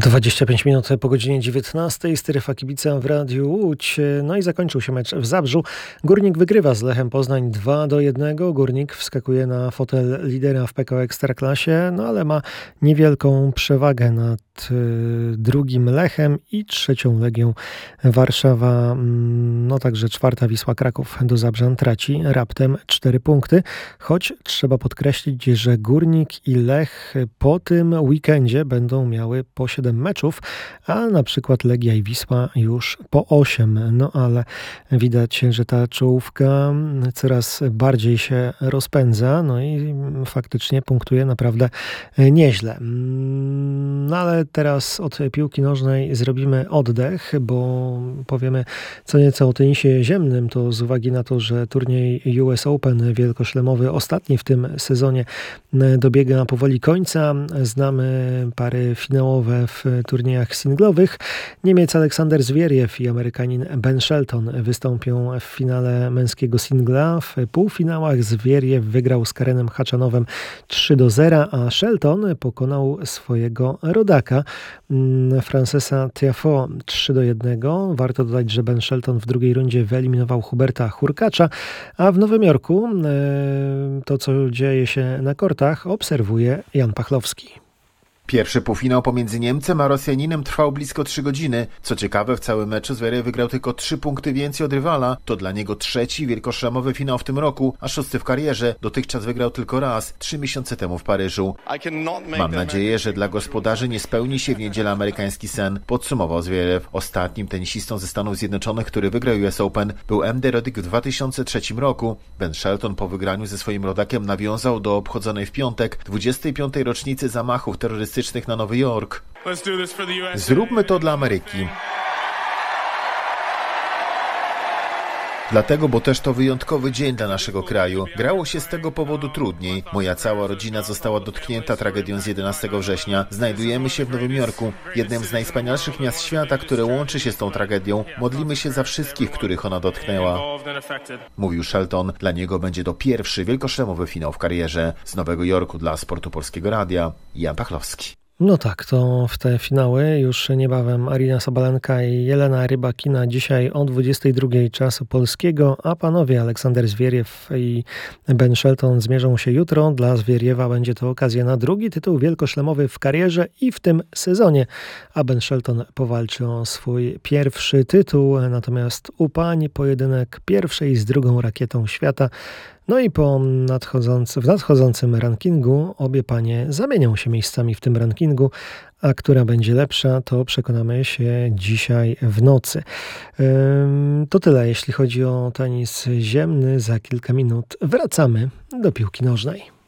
25 minut po godzinie 19. Strefa kibica w Radiu Łódź. No i zakończył się mecz w Zabrzu. Górnik wygrywa z Lechem Poznań 2-1. Górnik wskakuje na fotel lidera w PKO Ekstraklasie, no ale ma niewielką przewagę nad drugim Lechem i trzecią Legią Warszawa. No także czwarta Wisła Kraków do Zabrzan traci raptem 4 punkty. Choć trzeba podkreślić, że Górnik i Lech po tym weekendzie będą miały po 7 meczów, a na przykład Legia i Wisła już po 8. No ale widać, że ta czołówka coraz bardziej się rozpędza, no i faktycznie punktuje naprawdę nieźle. No ale teraz od piłki nożnej zrobimy oddech, bo powiemy co nieco o tenisie ziemnym. To z uwagi na to, że turniej US Open wielkoszlemowy, ostatni w tym sezonie, dobiega powoli końca. Znamy pary finałowe w turniejach singlowych. Niemiec Aleksander Zwieriew i Amerykanin Ben Shelton wystąpią w finale męskiego singla. W półfinałach Zwieriew wygrał z Karenem Khachanowem 3-0, a Shelton pokonał swojego rodaka Francesa Tiafoe 3-1. Warto dodać, że Ben Shelton w drugiej rundzie wyeliminował Huberta Hurkacza, a w Nowym Jorku to, co dzieje się na kortach, obserwuje Jan Pachlowski. Pierwszy półfinał pomiędzy Niemcem a Rosjaninem trwał blisko 3 godziny. Co ciekawe, w całym meczu Zverev wygrał tylko 3 punkty więcej od rywala. To dla niego trzeci wielkoszlemowy finał w tym roku, a 6 w karierze. Dotychczas wygrał tylko raz, 3 miesiące temu w Paryżu. Mam nadzieję, że dla gospodarzy nie spełni się w niedzielę amerykański sen, podsumował Zverev. Ostatnim tenisistą ze Stanów Zjednoczonych, który wygrał US Open, był M.D. Roddick w 2003 roku. Ben Shelton po wygraniu ze swoim rodakiem nawiązał do obchodzonej w piątek 25. rocznicy zamachów terrorystycznych na Nowy Jork. Zróbmy to dla Ameryki. Dlatego, bo też to wyjątkowy dzień dla naszego kraju. Grało się z tego powodu trudniej. Moja cała rodzina została dotknięta tragedią z 11 września. Znajdujemy się w Nowym Jorku, jednym z najwspanialszych miast świata, które łączy się z tą tragedią. Modlimy się za wszystkich, których ona dotknęła. Mówił Shelton. Dla niego będzie to pierwszy wielkoszlemowy finał w karierze. Z Nowego Jorku dla Sportu Polskiego Radia, Jan Pachlowski. No tak, to w te finały już niebawem Arina Sabalenka i Jelena Rybakina dzisiaj o 22 czasu polskiego, a panowie Aleksander Zwieriew i Ben Shelton zmierzą się jutro. Dla Zwieriewa będzie to okazja na drugi tytuł wielkoszlemowy w karierze i w tym sezonie, a Ben Shelton powalczy o swój pierwszy tytuł, natomiast u pań pojedynek pierwszej z drugą rakietą świata. No i w nadchodzącym rankingu obie panie zamienią się miejscami w tym rankingu, a która będzie lepsza, to przekonamy się dzisiaj w nocy. To tyle, jeśli chodzi o tenis ziemny. Za kilka minut wracamy do piłki nożnej.